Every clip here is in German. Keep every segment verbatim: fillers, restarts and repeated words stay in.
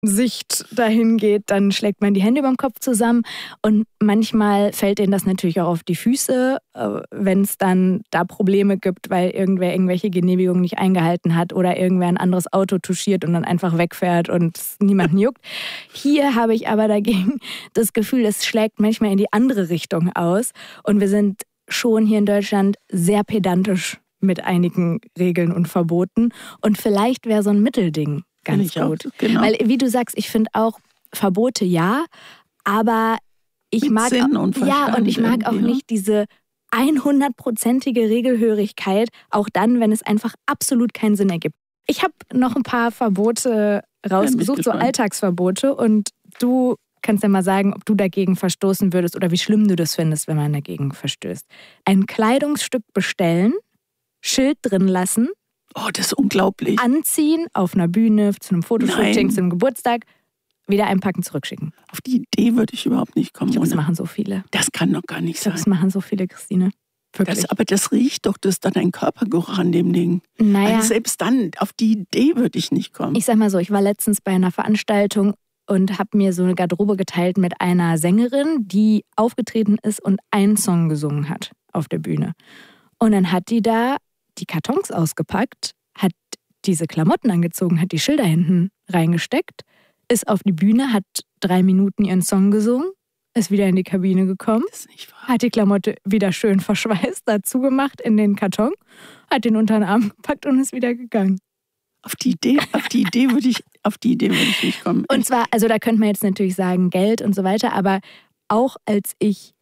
Sicht dahin geht, dann schlägt man die Hände über dem Kopf zusammen und manchmal fällt ihnen das natürlich auch auf die Füße, wenn es dann da Probleme gibt, weil irgendwer irgendwelche Genehmigungen nicht eingehalten hat oder irgendwer ein anderes Auto touchiert und dann einfach wegfährt und es niemanden juckt. Hier habe ich aber dagegen das Gefühl, es schlägt manchmal in die andere Richtung aus und wir sind schon hier in Deutschland sehr pedantisch mit einigen Regeln und Verboten und vielleicht wäre so ein Mittelding ganz gut. Auch, genau. Weil, wie du sagst, ich finde auch Verbote ja, aber ich Mit mag Sinn auch, und ja und ich mag auch irgendwie, nicht diese hundertprozentige Regelhörigkeit, auch dann, wenn es einfach absolut keinen Sinn ergibt. Ich habe noch ein paar Verbote rausgesucht, so Alltagsverbote und du kannst ja mal sagen, ob du dagegen verstoßen würdest oder wie schlimm du das findest, wenn man dagegen verstößt. Ein Kleidungsstück bestellen, Schild drin lassen, oh, das ist unglaublich. Anziehen, auf einer Bühne, zu einem Fotoshooting, Nein. zu einem Geburtstag, wieder einpacken, zurückschicken. Auf die Idee würde ich überhaupt nicht kommen. Ich glaube, das ohne. machen so viele. Das kann doch gar nicht Ich glaube, sein. das machen so viele, Christine. Wirklich. Das, aber das riecht doch, das ist dann ein Körpergeruch an dem Ding. Naja, Also selbst dann, auf die Idee würde ich nicht kommen. ich sag mal so, ich war letztens bei einer Veranstaltung und habe mir so eine Garderobe geteilt mit einer Sängerin, die aufgetreten ist und einen Song gesungen hat auf der Bühne. Und dann hat die da die Kartons ausgepackt, hat diese Klamotten angezogen, hat die Schilder hinten reingesteckt, ist auf die Bühne, hat drei Minuten ihren Song gesungen, ist wieder in die Kabine gekommen, Das ist nicht wahr. hat die Klamotte wieder schön verschweißt, dazu gemacht in den Karton, hat den unter den Arm gepackt und ist wieder gegangen. Auf die Idee, auf die Idee würde ich, auf die Idee würde ich nicht kommen. Und zwar, also da könnte man jetzt natürlich sagen, Geld und so weiter, aber auch als ich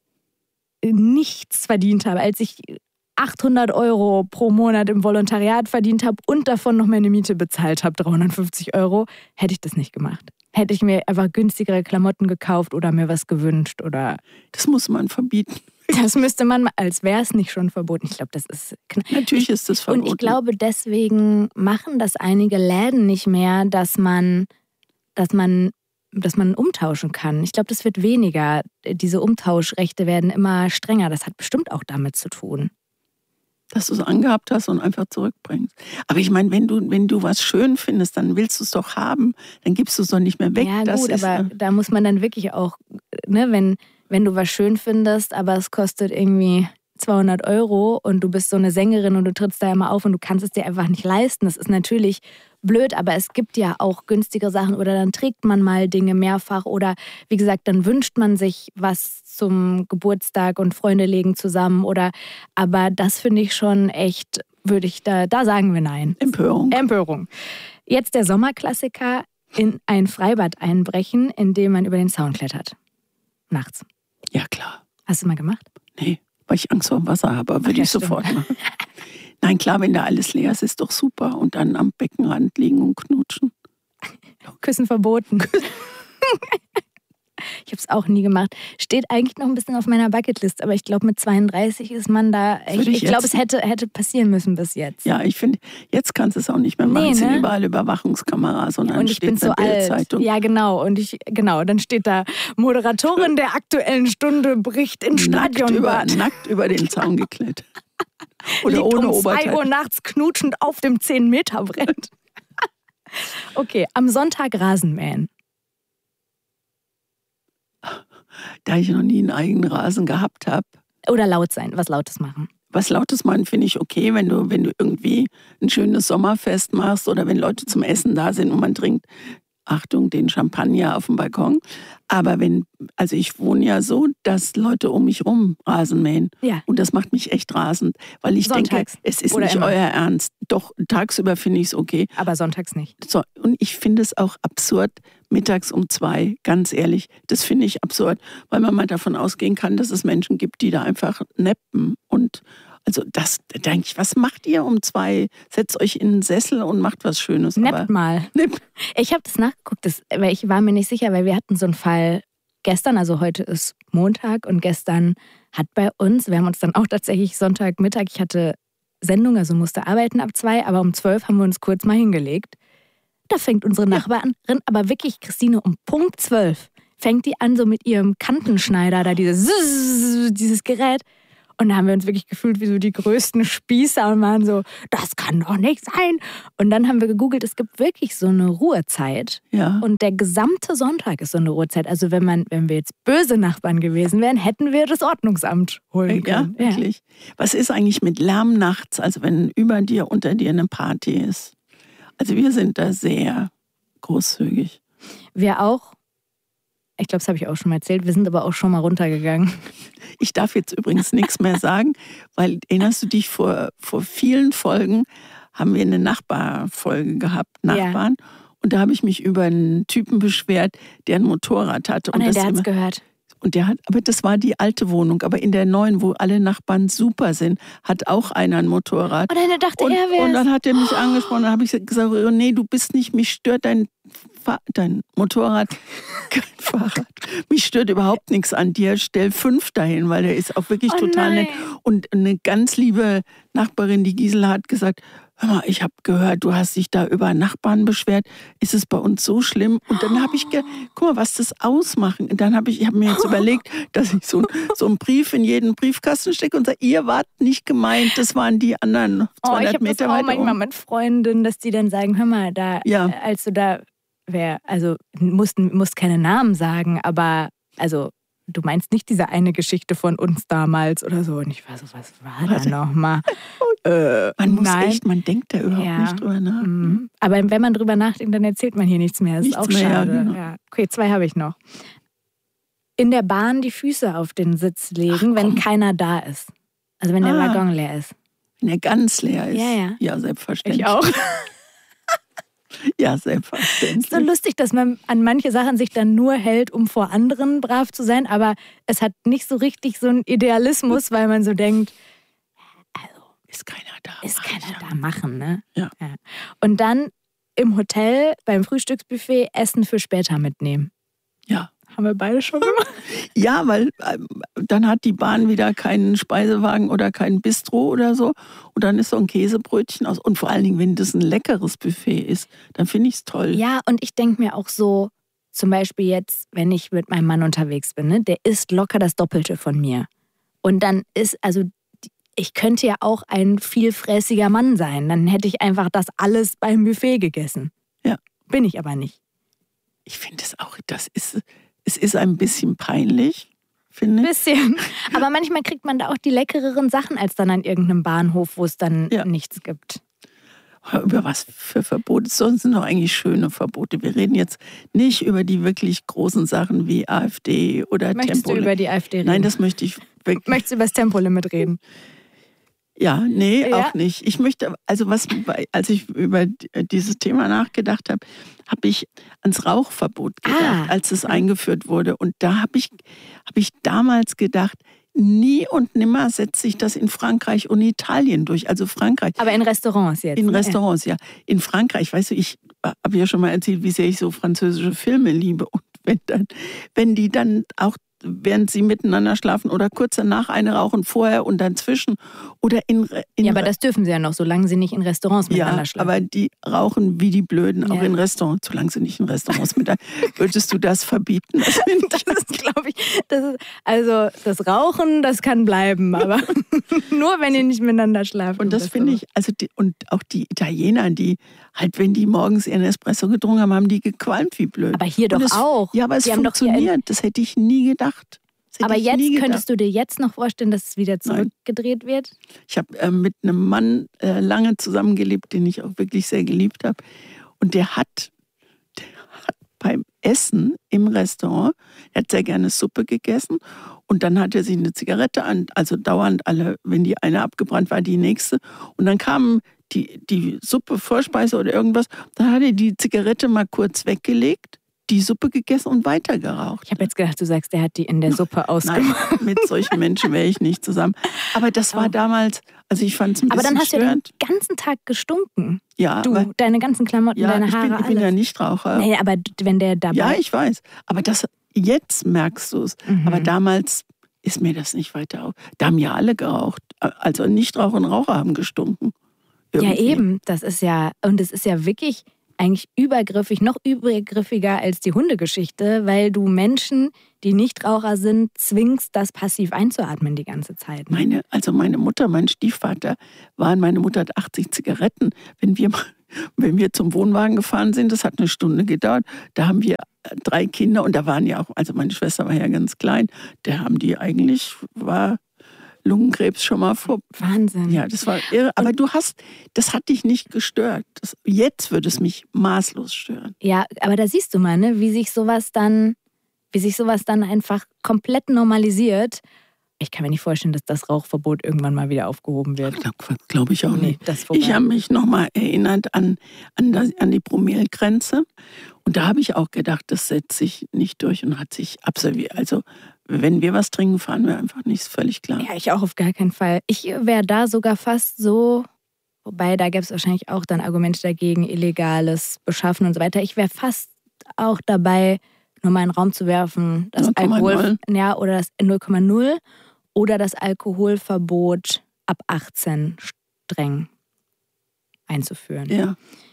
nichts verdient habe, als ich achthundert Euro pro Monat im Volontariat verdient habe und davon noch meine Miete bezahlt habe, dreihundertfünfzig Euro, hätte ich das nicht gemacht. Hätte ich mir einfach günstigere Klamotten gekauft oder mir was gewünscht oder... Das muss man verbieten. Das müsste man, als wäre es nicht schon verboten. Ich glaube, das ist... kn- Natürlich ist das verboten. Und ich glaube, deswegen machen das einige Läden nicht mehr, dass man, dass man, dass man umtauschen kann. Ich glaube, das wird weniger. Diese Umtauschrechte werden immer strenger. Das hat bestimmt auch damit zu tun. Dass du es angehabt hast und einfach zurückbringst. Aber ich meine, wenn du, wenn du was schön findest, dann willst du es doch haben. Dann gibst du es doch nicht mehr weg. Ja das gut, ist, aber äh, da muss man dann wirklich auch, ne, wenn, wenn du was schön findest, aber es kostet irgendwie zweihundert Euro und du bist so eine Sängerin und du trittst da immer auf und du kannst es dir einfach nicht leisten. Das ist natürlich blöd, aber es gibt ja auch günstigere Sachen oder dann trägt man mal Dinge mehrfach oder wie gesagt, dann wünscht man sich was zum Geburtstag und Freunde legen zusammen oder, aber das finde ich schon echt, würde ich da, da sagen wir nein. Empörung. Empörung. Jetzt der Sommerklassiker, in ein Freibad einbrechen, in dem man über den Zaun klettert. Nachts. Ja, klar. Hast du mal gemacht? Nee, weil ich Angst vor dem Wasser habe, aber würde ja, ich sofort machen. Nein, klar, wenn da alles leer ist, ist doch super. Und dann am Beckenrand liegen und knutschen. Küssen verboten. Ich habe es auch nie gemacht. Steht eigentlich noch ein bisschen auf meiner Bucketlist, aber ich glaube, mit zweiunddreißig ist man da. Ich, würde ich ich glaube, jetzt- es hätte, hätte passieren müssen bis jetzt. Ja, ich finde, jetzt kannst du es auch nicht mehr machen. Nee, Es sind ne? überall Überwachungskameras und dann Und ich steht bin so eine alt. Bildzeitung. Ja, genau. Und ich, genau, dann steht da, Moderatorin der Aktuellen Stunde bricht in nackt, über, Stadionbad. nackt über den Zaun geklettert. Oder Liegt ohne um zwei Oberteil. Uhr nachts knutschend auf dem zehn Meter Brett. Okay, am Sonntag Rasenmähen. Da ich noch nie einen eigenen Rasen gehabt habe. Oder laut sein, was Lautes machen. Was Lautes machen finde ich okay, wenn du, wenn du irgendwie ein schönes Sommerfest machst oder wenn Leute zum Essen da sind und man trinkt, Achtung, den Champagner auf dem Balkon. Aber wenn, also ich wohne ja so, dass Leute um mich rum Rasen mähen. Ja. Und das macht mich echt rasend, weil ich Sonntags denke, es ist oder nicht immer? euer Ernst. Doch, tagsüber finde ich es okay. Aber sonntags nicht. So, und ich finde es auch absurd, mittags um zwei, ganz ehrlich, das finde ich absurd, weil man mal davon ausgehen kann, dass es Menschen gibt, die da einfach nappen. Und also das, da denke ich, was macht ihr um zwei? Setzt euch in einen Sessel und macht was Schönes. Neppt Aber, mal. Nipp. Ich habe das nachgeguckt, das, weil ich war mir nicht sicher, weil wir hatten so einen Fall gestern, also heute ist Montag und gestern hat bei uns, wir haben uns dann auch tatsächlich Sonntagmittag, ich hatte Sendung, also musste arbeiten ab zwei, aber um zwölf haben wir uns kurz mal hingelegt. Da fängt unsere Nachbarin, aber wirklich, Christine, um Punkt zwölf fängt die an so mit ihrem Kantenschneider, da dieses, dieses Gerät. Und da haben wir uns wirklich gefühlt wie so die größten Spießer und waren so, das kann doch nicht sein. Und dann haben wir gegoogelt, es gibt wirklich so eine Ruhezeit. Ja. Und der gesamte Sonntag ist so eine Ruhezeit. Also wenn man, wenn wir jetzt böse Nachbarn gewesen wären, hätten wir das Ordnungsamt holen können. Ja, wirklich. Ja. Was ist eigentlich mit Lärm nachts, also wenn über dir, unter dir eine Party ist? Also wir sind da sehr großzügig. Wir auch. Ich glaube, das habe ich auch schon mal erzählt. Wir sind aber auch schon mal runtergegangen. Ich darf jetzt übrigens nichts mehr sagen, weil erinnerst du dich, vor, vor vielen Folgen haben wir eine Nachbarfolge gehabt, Nachbarn. Ja. Und da habe ich mich über einen Typen beschwert, der ein Motorrad hatte. Oh nein, und der hat es gehört. Und der hat, aber das war die alte Wohnung. Aber in der neuen, wo alle Nachbarn super sind, hat auch einer ein Motorrad. Und dann dachte und, er, wer Und dann hat er mich oh. angesprochen. Dann habe ich gesagt, nee, du bist nicht, mich stört dein, dein Motorrad, kein Fahrrad. Mich stört überhaupt nichts an dir. Stell fünf dahin, weil der ist auch wirklich oh total nein. nett. Und eine ganz liebe Nachbarin, die Gisela, hat gesagt, hör mal, ich habe gehört, du hast dich da über Nachbarn beschwert. Ist es bei uns so schlimm? Und dann habe ich, ge- guck mal, was das ausmachen. Und dann habe ich, ich habe mir jetzt überlegt, dass ich so, so einen Brief in jeden Briefkasten stecke und sage, ihr wart nicht gemeint, das waren die anderen zweihundert oh, ich Meter das auch weiter manchmal um. mit Freundinnen, dass die dann sagen, hör mal, da, ja. als du da, wer, also musst, musst keine Namen sagen, aber also du meinst nicht diese eine Geschichte von uns damals oder so. Und ich war so, was war da nochmal? äh, man muss nein. echt, man denkt da überhaupt ja. nicht drüber nach. Mhm. Aber wenn man drüber nachdenkt, dann erzählt man hier nichts mehr. Das nichts ist auch mehr, schade. Ja, genau. ja. Okay, zwei habe ich noch. In der Bahn die Füße auf den Sitz legen, Ach, wenn keiner da ist. Also wenn der ah. Waggon leer ist. Wenn er ganz leer ist? Ja, ja. Ja, selbstverständlich. Ich auch. Ja, selbstverständlich. Es ist so lustig, dass man an manche Sachen sich dann nur hält, um vor anderen brav zu sein, aber es hat nicht so richtig so einen Idealismus, weil man so denkt, also ist keiner da. Ist keiner da, machen, ne? Ja. ja. Und dann im Hotel beim Frühstücksbuffet Essen für später mitnehmen. Ja. Haben wir beide schon gemacht? Ja, weil äh, dann hat die Bahn wieder keinen Speisewagen oder kein Bistro oder so. Und dann ist so ein Käsebrötchen aus. Und vor allen Dingen, wenn das ein leckeres Buffet ist, dann finde ich es toll. Ja, und ich denke mir auch so, zum Beispiel jetzt, wenn ich mit meinem Mann unterwegs bin, ne, der isst locker das Doppelte von mir. Und dann ist, also ich könnte ja auch ein vielfräßiger Mann sein. Dann hätte ich einfach das alles beim Buffet gegessen. Ja. Bin ich aber nicht. Ich finde es auch, das ist... Es ist ein bisschen peinlich, finde ich. Ein bisschen. Aber manchmal kriegt man da auch die leckereren Sachen als dann an irgendeinem Bahnhof, wo es dann ja. nichts gibt. Über was für Verbote? Sonst sind doch eigentlich schöne Verbote. Wir reden jetzt nicht über die wirklich großen Sachen wie AfD oder Tempolimit. Möchtest du über die AfD reden? Nein, das möchte ich wirklich. Möchtest du über das Tempolimit reden? Ja, nee, ja. auch nicht. Ich möchte, also was, als ich über dieses Thema nachgedacht habe, habe ich ans Rauchverbot gedacht, ah. als es eingeführt wurde. Und da habe ich, habe ich damals gedacht, nie und nimmer setzt sich das in Frankreich und Italien durch. Also Frankreich. Aber in Restaurants jetzt? In ne? Restaurants, ja. In Frankreich, weißt du, ich habe ja schon mal erzählt, wie sehr ich so französische Filme liebe. Und wenn dann, wenn die dann auch während sie miteinander schlafen oder kurz danach eine rauchen, vorher und dann zwischen oder in, in Ja, aber das dürfen sie ja noch, solange sie nicht in Restaurants miteinander ja, schlafen. aber die rauchen wie die Blöden, auch ja. in Restaurants, solange sie nicht in Restaurants miteinander. Würdest du das verbieten? Das, das ist, glaube ich, das ist, also das Rauchen, das kann bleiben, aber nur wenn die nicht miteinander schlafen. Und das finde ich, also die, und auch die Italiener, die halt, wenn die morgens ihren Espresso getrunken haben, haben die gequalmt wie blöd. Aber hier doch es, auch. Ja, aber es die funktioniert, das hätte ich nie gedacht. Aber jetzt könntest du dir jetzt noch vorstellen, dass es wieder zurückgedreht Nein. wird? Ich habe äh, mit einem Mann äh, lange zusammengelebt, den ich auch wirklich sehr geliebt habe. Und der hat, der hat beim Essen im Restaurant, er hat sehr gerne Suppe gegessen. Und dann hat er sich eine Zigarette an, also dauernd alle, wenn die eine abgebrannt war, die nächste. Und dann kam die, die Suppe, Vorspeise oder irgendwas, dann hat er die Zigarette mal kurz weggelegt, die Suppe gegessen und weitergeraucht. Ich habe jetzt gedacht, du sagst, der hat die in der Suppe ausgemacht. Nein, mit solchen Menschen wäre ich nicht zusammen. Aber das war oh. damals, also ich fand es ein aber bisschen dann hast störend. du den ganzen Tag gestunken. Ja. Du, aber, deine ganzen Klamotten, ja, deine Haare, ich bin, ich bin alles. ja Nichtraucher. Nee, aber wenn der dabei... Ja, ich weiß. Aber das, jetzt merkst du es. Mhm. Aber damals ist mir das nicht weiter auf. Da haben ja alle geraucht. Also Nichtraucher und Raucher haben gestunken. Irgendwie. Ja, eben. Das ist ja, und es ist ja wirklich... eigentlich übergriffig, noch übergriffiger als die Hundegeschichte, weil du Menschen, die Nichtraucher sind, zwingst, das passiv einzuatmen die ganze Zeit. Meine, also meine Mutter, mein Stiefvater waren, meine Mutter hat achtzig Zigaretten. Wenn wir, wenn wir zum Wohnwagen gefahren sind, das hat eine Stunde gedauert, da haben wir drei Kinder und da waren ja auch, also meine Schwester war ja ganz klein, da haben die eigentlich, war Lungenkrebs schon mal vor. Wahnsinn. Ja, das war irre. Aber und du hast, das hat dich nicht gestört. Das, jetzt würde es mich maßlos stören. Ja, aber da siehst du mal, ne, wie sich sowas dann, wie sich sowas dann einfach komplett normalisiert. Ich kann mir nicht vorstellen, dass das Rauchverbot irgendwann mal wieder aufgehoben wird. Glaube glaub ich auch nee, nicht. Ich habe mich nochmal erinnert an, an, das, an die Promillegrenze. Und da habe ich auch gedacht, das setzt sich nicht durch und hat sich absolviert. Also wenn wir was trinken, fahren wir einfach nicht, ist völlig klar. Ja, ich auch auf gar keinen Fall. Ich wäre da sogar fast so, wobei da gäbe es wahrscheinlich auch dann Argumente dagegen, illegales Beschaffen und so weiter. Ich wäre fast auch dabei, nur mal in den Raum zu werfen, das Alkohol, ja, oder das null Komma null oder das Alkoholverbot ab achtzehn streng einzuführen. Ja.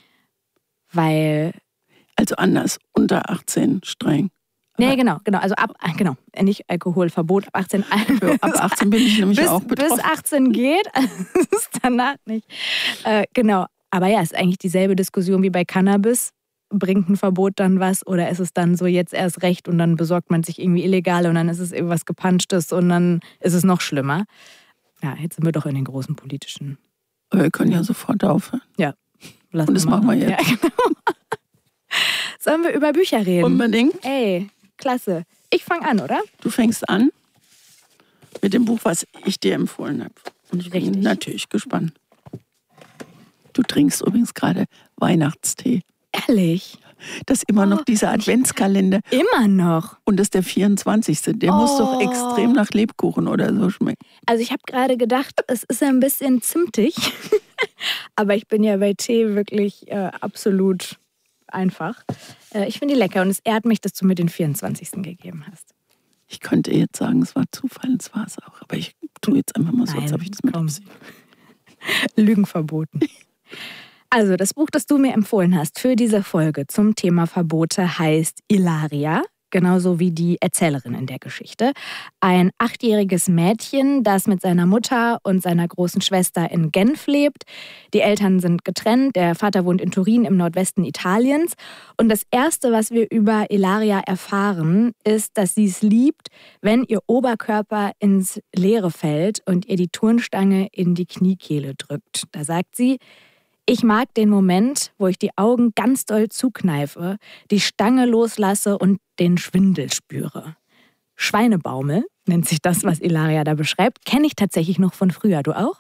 Weil... Also anders, unter achtzehn streng. Nee, genau, genau. Also ab, genau, nicht Alkoholverbot, ab achtzehn. Ja, ab achtzehn bin ich nämlich bis, auch betroffen. Bis achtzehn geht, ist danach nicht. Äh, genau, aber ja, es ist eigentlich dieselbe Diskussion wie bei Cannabis. Bringt ein Verbot dann was oder ist es dann so jetzt erst recht und dann besorgt man sich irgendwie illegal und dann ist es irgendwas Gepanschtes und dann ist es noch schlimmer. Ja, jetzt sind wir doch in den großen politischen. Aber wir können ja sofort aufhören. Ja. Und das machen wir jetzt. Ja, genau. Sollen wir über Bücher reden? Unbedingt. Ey, klasse. Ich fange an, oder? Du fängst an mit dem Buch, was ich dir empfohlen habe. Und ich Richtig. bin natürlich gespannt. Du trinkst übrigens gerade Weihnachtstee. Ehrlich? Das ist immer noch dieser Adventskalender. Immer noch? Und das ist der vierundzwanzigste Der oh. muss doch extrem nach Lebkuchen oder so schmecken. Also ich habe gerade gedacht, es ist ein bisschen zimtig. Aber ich bin ja bei Tee wirklich äh, absolut einfach. Äh, ich finde die lecker und es ehrt mich, dass du mir den vierundzwanzigsten gegeben hast. Ich könnte jetzt sagen, es war Zufall, es war es auch. Aber ich tue jetzt einfach mal so, Nein, als ob ich das mit komm. Lügen verboten. Also, das Buch, das du mir empfohlen hast für diese Folge zum Thema Verbote, heißt Ilaria, genauso wie die Erzählerin in der Geschichte. Ein achtjähriges Mädchen, das mit seiner Mutter und seiner großen Schwester in Genf lebt. Die Eltern sind getrennt, der Vater wohnt in Turin im Nordwesten Italiens. Und das Erste, was wir über Ilaria erfahren, ist, dass sie es liebt, wenn ihr Oberkörper ins Leere fällt und ihr die Turnstange in die Kniekehle drückt. Da sagt sie: Ich mag den Moment, wo ich die Augen ganz doll zukneife, die Stange loslasse und den Schwindel spüre. Schweinebaumel nennt sich das, was Ilaria da beschreibt. Kenne ich tatsächlich noch von früher. Du auch?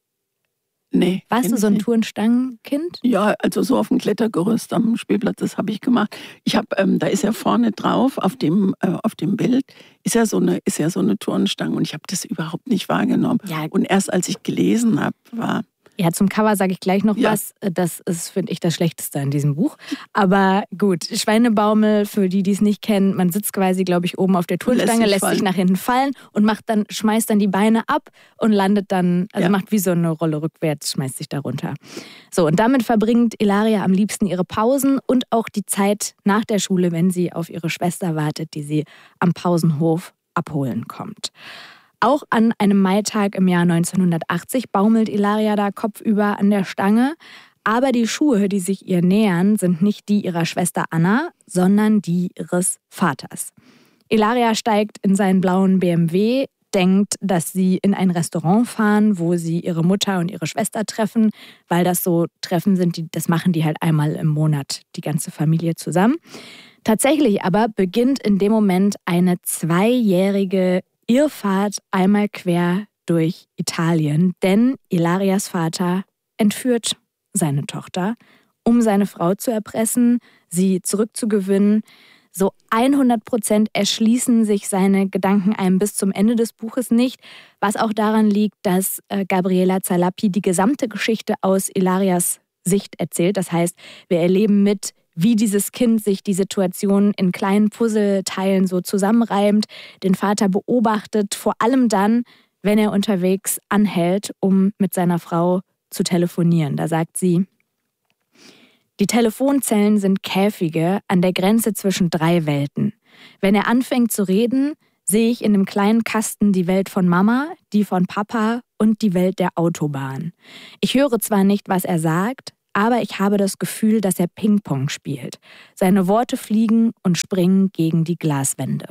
Nee. Warst du so ein Turnstangenkind? Ja, also so auf dem Klettergerüst am Spielplatz, das habe ich gemacht. Ich habe, ähm, da ist ja vorne drauf, auf dem, äh, auf dem Bild, ist ja so eine, ist ja so eine Turnstange und ich habe das überhaupt nicht wahrgenommen. Ja. Und erst als ich gelesen habe, war... Ja, zum Cover sage ich gleich noch ja. was. Das ist, finde ich, das Schlechteste an diesem Buch. Aber gut, Schweinebaumel, für die, die es nicht kennen, man sitzt quasi, glaube ich, oben auf der Turnstange, lässt, lässt sich nach hinten fallen und macht dann, schmeißt dann die Beine ab und landet dann, also ja. macht wie so eine Rolle rückwärts, schmeißt sich da runter. So, und damit verbringt Ilaria am liebsten ihre Pausen und auch die Zeit nach der Schule, wenn sie auf ihre Schwester wartet, die sie am Pausenhof abholen kommt. Auch an einem Maitag im Jahr neunzehnhundertachtzig baumelt Ilaria da kopfüber an der Stange. Aber die Schuhe, die sich ihr nähern, sind nicht die ihrer Schwester Anna, sondern die ihres Vaters. Ilaria steigt in seinen blauen B M W, denkt, dass sie in ein Restaurant fahren, wo sie ihre Mutter und ihre Schwester treffen, weil das so Treffen sind, die, das machen die halt einmal im Monat, die ganze Familie zusammen. Tatsächlich aber beginnt in dem Moment eine zweijährige Irrfahrt einmal quer durch Italien, denn Ilarias Vater entführt seine Tochter, um seine Frau zu erpressen, sie zurückzugewinnen. So hundert Prozent erschließen sich seine Gedanken einem bis zum Ende des Buches nicht, was auch daran liegt, dass Gabriela Zalappi die gesamte Geschichte aus Ilarias Sicht erzählt. Das heißt, wir erleben mit, wie dieses Kind sich die Situation in kleinen Puzzleteilen so zusammenreimt, den Vater beobachtet, vor allem dann, wenn er unterwegs anhält, um mit seiner Frau zu telefonieren. Da sagt sie: Die Telefonzellen sind Käfige an der Grenze zwischen drei Welten. Wenn er anfängt zu reden, sehe ich in dem kleinen Kasten die Welt von Mama, die von Papa und die Welt der Autobahn. Ich höre zwar nicht, was er sagt, aber ich habe das Gefühl, dass er Ping-Pong spielt. Seine Worte fliegen und springen gegen die Glaswände.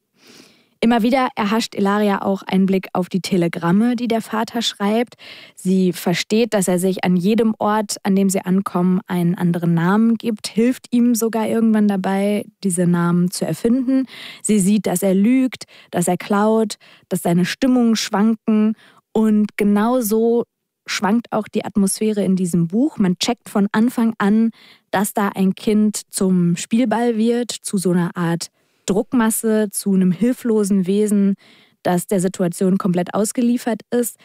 Immer wieder erhascht Ilaria auch einen Blick auf die Telegramme, die der Vater schreibt. Sie versteht, dass er sich an jedem Ort, an dem sie ankommen, einen anderen Namen gibt, hilft ihm sogar irgendwann dabei, diese Namen zu erfinden. Sie sieht, dass er lügt, dass er klaut, dass seine Stimmungen schwanken. Und genau so schwankt auch die Atmosphäre in diesem Buch. Man checkt von Anfang an, dass da ein Kind zum Spielball wird, zu so einer Art Druckmasse, zu einem hilflosen Wesen, das der Situation komplett ausgeliefert ist.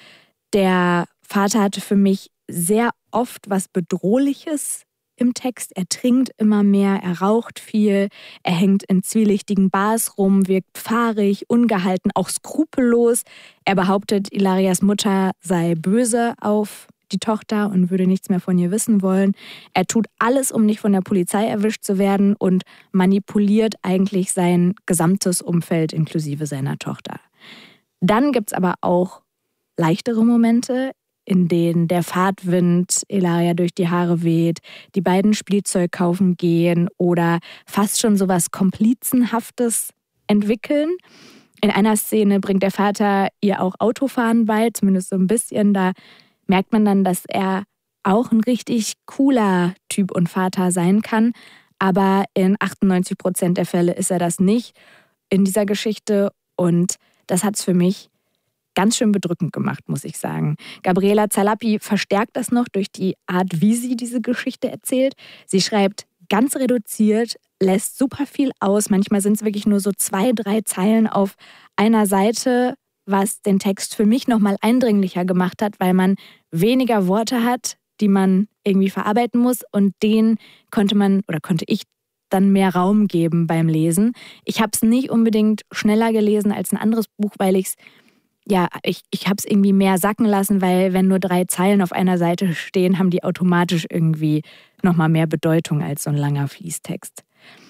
Der Vater hatte für mich sehr oft was Bedrohliches im Text. Er trinkt immer mehr, er raucht viel, er hängt in zwielichtigen Bars rum, wirkt fahrig, ungehalten, auch skrupellos. Er behauptet, Ilarias Mutter sei böse auf die Tochter und würde nichts mehr von ihr wissen wollen. Er tut alles, um nicht von der Polizei erwischt zu werden und manipuliert eigentlich sein gesamtes Umfeld inklusive seiner Tochter. Dann gibt es aber auch leichtere Momente, in denen der Fahrtwind Ilaria durch die Haare weht, die beiden Spielzeug kaufen gehen oder fast schon so was Komplizenhaftes entwickeln. In einer Szene bringt der Vater ihr auch Autofahren bei, zumindest so ein bisschen. Da merkt man dann, dass er auch ein richtig cooler Typ und Vater sein kann. Aber in achtundneunzig Prozent der Fälle ist er das nicht in dieser Geschichte. Und das hat es für mich ganz schön bedrückend gemacht, muss ich sagen. Gabriela Zalapi verstärkt das noch durch die Art, wie sie diese Geschichte erzählt. Sie schreibt ganz reduziert, lässt super viel aus. Manchmal sind es wirklich nur so zwei, drei Zeilen auf einer Seite, was den Text für mich nochmal eindringlicher gemacht hat, weil man weniger Worte hat, die man irgendwie verarbeiten muss, und denen konnte man oder konnte ich dann mehr Raum geben beim Lesen. Ich habe es nicht unbedingt schneller gelesen als ein anderes Buch, weil ich's, ja, ich, ich habe es irgendwie mehr sacken lassen, weil wenn nur drei Zeilen auf einer Seite stehen, haben die automatisch irgendwie nochmal mehr Bedeutung als so ein langer Fließtext.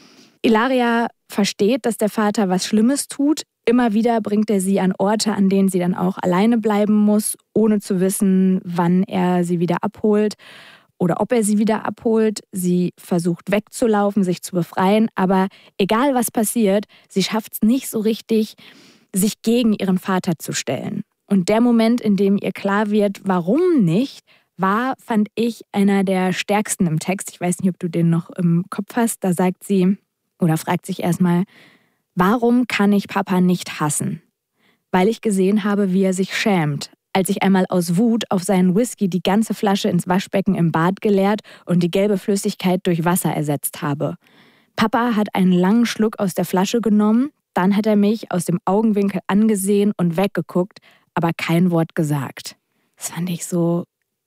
Ilaria versteht, dass der Vater was Schlimmes tut. Immer wieder bringt er sie an Orte, an denen sie dann auch alleine bleiben muss, ohne zu wissen, wann er sie wieder abholt oder ob er sie wieder abholt. Sie versucht wegzulaufen, sich zu befreien, aber egal was passiert, sie schafft es nicht so richtig, sich gegen ihren Vater zu stellen. Und der Moment, in dem ihr klar wird, warum nicht, war, fand ich, einer der stärksten im Text. Ich weiß nicht, ob du den noch im Kopf hast. Da sagt sie oder fragt sich erstmal, warum kann ich Papa nicht hassen? Weil ich gesehen habe, wie er sich schämt, als ich einmal aus Wut auf seinen Whisky die ganze Flasche ins Waschbecken im Bad geleert und die gelbe Flüssigkeit durch Wasser ersetzt habe. Papa hat einen langen Schluck aus der Flasche genommen, dann hat er mich aus dem Augenwinkel angesehen und weggeguckt, aber kein Wort gesagt. Das fand ich so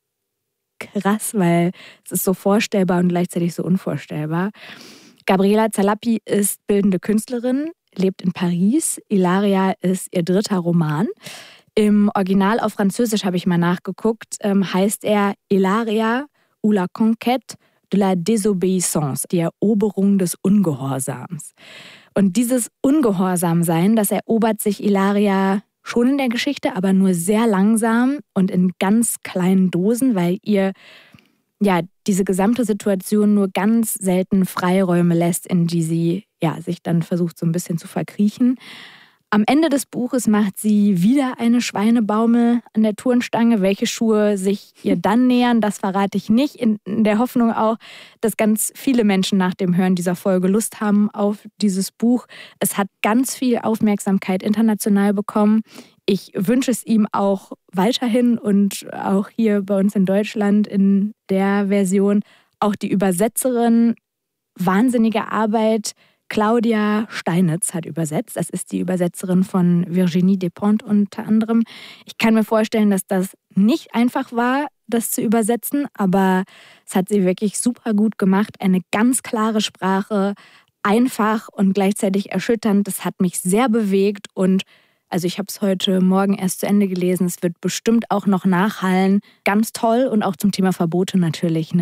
krass, weil es ist so vorstellbar und gleichzeitig so unvorstellbar. Gabriela Zalapi ist bildende Künstlerin, lebt in Paris. Ilaria ist ihr dritter Roman. Im Original auf Französisch habe ich mal nachgeguckt, ähm, heißt er Ilaria ou la conquête de la désobéissance, die Eroberung des Ungehorsams. Und dieses Ungehorsamsein, das erobert sich Ilaria schon in der Geschichte, aber nur sehr langsam und in ganz kleinen Dosen, weil ihr ja diese gesamte Situation nur ganz selten Freiräume lässt, in die sie ja sich dann versucht so ein bisschen zu verkriechen. Am Ende des Buches macht sie wieder eine Schweinebaumel an der Turnstange. Welche Schuhe sich ihr dann nähern, das verrate ich nicht. In der Hoffnung auch, dass ganz viele Menschen nach dem Hören dieser Folge Lust haben auf dieses Buch. Es hat ganz viel Aufmerksamkeit international bekommen. Ich wünsche es ihm auch weiterhin und auch hier bei uns in Deutschland in der Version. Auch die Übersetzerin, wahnsinnige Arbeit. Claudia Steinitz hat übersetzt. Das ist die Übersetzerin von Virginie Despentes unter anderem. Ich kann mir vorstellen, dass das nicht einfach war, das zu übersetzen, aber es hat sie wirklich super gut gemacht. Eine ganz klare Sprache, einfach und gleichzeitig erschütternd. Das hat mich sehr bewegt und also ich habe es heute Morgen erst zu Ende gelesen. Es wird bestimmt auch noch nachhallen. Ganz toll und auch zum Thema Verbote natürlich eine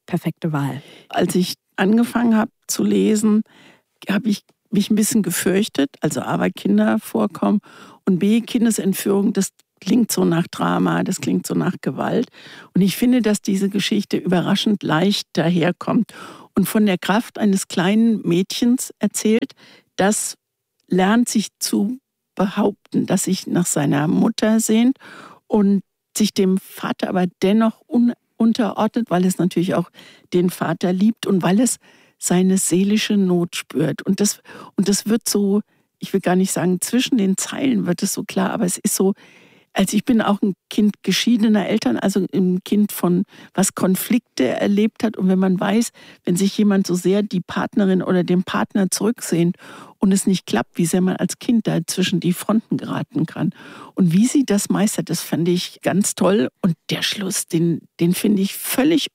perfekte Wahl. Als ich angefangen habe zu lesen, habe ich mich ein bisschen gefürchtet. Also A, weil Kinder vorkommen und B, Kindesentführung, das klingt so nach Drama, das klingt so nach Gewalt. Und ich finde, dass diese Geschichte überraschend leicht daherkommt und von der Kraft eines kleinen Mädchens erzählt, das lernt sich zu behaupten, dass sich nach seiner Mutter sehnt und sich dem Vater aber dennoch un- unterordnet, weil es natürlich auch den Vater liebt und weil es seine seelische Not spürt. Und das, und das wird so, ich will gar nicht sagen, zwischen den Zeilen wird es so klar, aber es ist so, also ich bin auch ein Kind geschiedener Eltern, also ein Kind von, was Konflikte erlebt hat. Und wenn man weiß, wenn sich jemand so sehr die Partnerin oder den Partner zurücksehnt und es nicht klappt, wie sehr man als Kind da zwischen die Fronten geraten kann. Und wie sie das meistert, das fand ich ganz toll. Und der Schluss, den, den finde ich völlig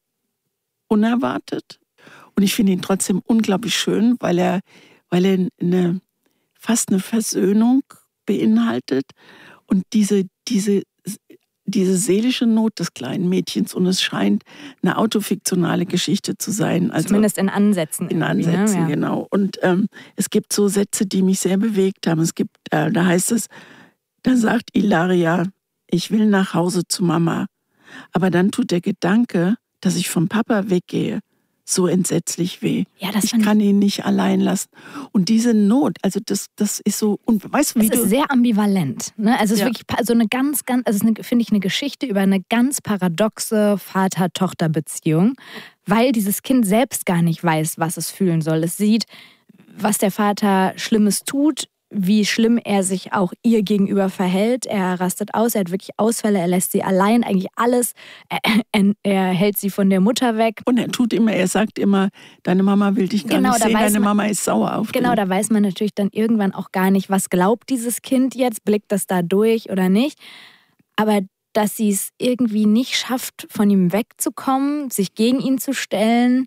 unerwartet. Und ich finde ihn trotzdem unglaublich schön, weil er, weil er eine, fast eine Versöhnung beinhaltet. Und diese, diese, diese seelische Not des kleinen Mädchens, und es scheint eine autofiktionale Geschichte zu sein. Also zumindest in Ansätzen. In Ansätzen, ne? Ja. Genau. Und ähm, es gibt so Sätze, die mich sehr bewegt haben. Es gibt, äh, da heißt es, da sagt Ilaria, ich will nach Hause zu Mama. Aber dann tut der Gedanke, dass ich vom Papa weggehe, so entsetzlich weh. Ja, das ich kann ihn nicht allein lassen. Und diese Not, also das, das ist so, und weißt du, wie es du... ist sehr ambivalent. Ne? Also es ja. ist wirklich so eine ganz, ganz, also es ist, finde ich, eine Geschichte über eine ganz paradoxe Vater-Tochter-Beziehung, weil dieses Kind selbst gar nicht weiß, was es fühlen soll. Es sieht, was der Vater Schlimmes tut, wie schlimm er sich auch ihr gegenüber verhält. Er rastet aus, er hat wirklich Ausfälle, er lässt sie allein, eigentlich alles. Er, er, er hält sie von der Mutter weg. Und er tut immer, er sagt immer, deine Mama will dich gar genau, nicht sehen, deine man, Mama ist sauer auf dich. Genau, den. Da weiß man natürlich dann irgendwann auch gar nicht, was glaubt dieses Kind jetzt, blickt das da durch oder nicht. Aber dass sie es irgendwie nicht schafft, von ihm wegzukommen, sich gegen ihn zu stellen,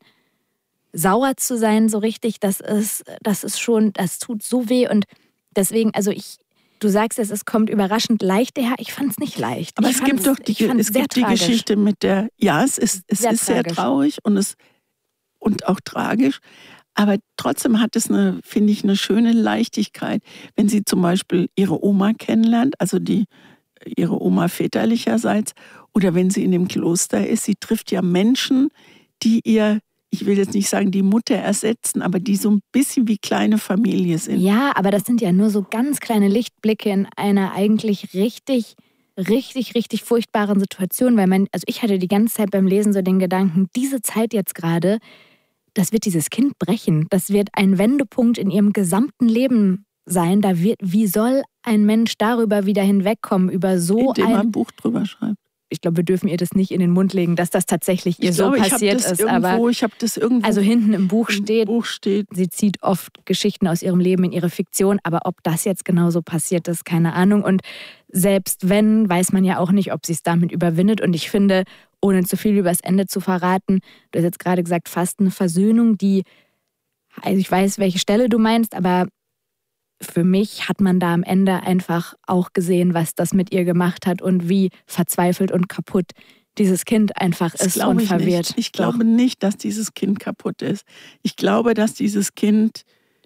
sauer zu sein so richtig, das ist, das ist schon, das tut so weh. Und deswegen, also ich, du sagst es, es kommt überraschend leicht daher. Ich fand es nicht leicht. Aber ich es gibt doch die, es gibt die Geschichte mit der, ja, es ist, es sehr, ist sehr traurig und, es, und auch tragisch. Aber trotzdem hat es eine, finde ich, eine schöne Leichtigkeit, wenn sie zum Beispiel ihre Oma kennenlernt, also die, ihre Oma väterlicherseits, oder wenn sie in dem Kloster ist. Sie trifft ja Menschen, die ihr, ich will jetzt nicht sagen, die Mutter ersetzen, aber die so ein bisschen wie kleine Familie sind. Ja, aber das sind ja nur so ganz kleine Lichtblicke in einer eigentlich richtig, richtig, richtig furchtbaren Situation. Weil man, also ich hatte die ganze Zeit beim Lesen so den Gedanken, diese Zeit jetzt gerade, das wird dieses Kind brechen. Das wird ein Wendepunkt in ihrem gesamten Leben sein. Da wird, wie soll ein Mensch darüber wieder hinwegkommen, über so Indem ein... man ein Buch drüber schreibt. Ich glaube, wir dürfen ihr das nicht in den Mund legen, dass das tatsächlich ihr ich so glaube, passiert ich ist. Irgendwo, aber ich habe das irgendwo. Also hinten im Buch, im steht, Buch steht, sie zieht oft Geschichten aus ihrem Leben in ihre Fiktion, aber ob das jetzt genauso passiert ist, keine Ahnung. Und selbst wenn, weiß man ja auch nicht, ob sie es damit überwindet. Und ich finde, ohne zu viel über das Ende zu verraten, du hast jetzt gerade gesagt, fast eine Versöhnung, die, also ich weiß, welche Stelle du meinst, aber für mich hat man da am Ende einfach auch gesehen, was das mit ihr gemacht hat und wie verzweifelt und kaputt dieses Kind einfach das ist und ich verwirrt. Nicht. Ich glaube nicht, dass dieses Kind kaputt ist. Ich glaube, dass dieses Kind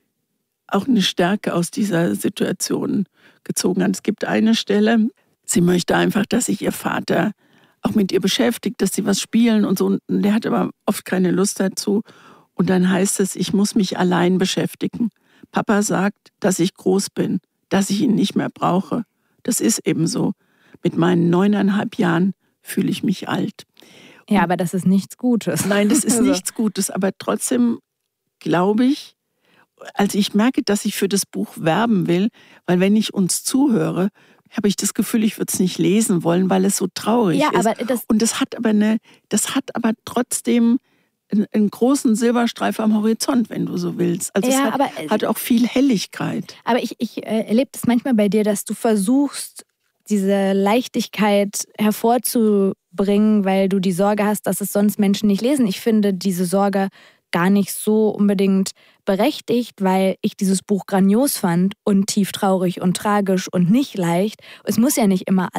auch eine Stärke aus dieser Situation gezogen hat. Es gibt eine Stelle, sie möchte einfach, dass sich ihr Vater auch mit ihr beschäftigt, dass sie was spielen und so. Und der hat aber oft keine Lust dazu. Und dann heißt es, ich muss mich allein beschäftigen. Papa sagt, dass ich groß bin, dass ich ihn nicht mehr brauche. Das ist eben so. Mit meinen neuneinhalb Jahren fühle ich mich alt. Ja, aber das ist nichts Gutes. Nein, das ist nichts Gutes. Aber trotzdem glaube ich, also ich merke, dass ich für das Buch werben will, weil wenn ich uns zuhöre, habe ich das Gefühl, ich würde es nicht lesen wollen, weil es so traurig ja, ist. Aber das Und das hat aber eine, das hat aber trotzdem einen, einen großen Silberstreif am Horizont, wenn du so willst. Also ja, es hat, aber, hat auch viel Helligkeit. Aber ich, ich äh, erlebe das manchmal bei dir, dass du versuchst, diese Leichtigkeit hervorzubringen, weil du die Sorge hast, dass es sonst Menschen nicht lesen. Ich finde diese Sorge gar nicht so unbedingt berechtigt, weil ich dieses Buch grandios fand und tief traurig und tragisch und nicht leicht. Es muss ja nicht immer alles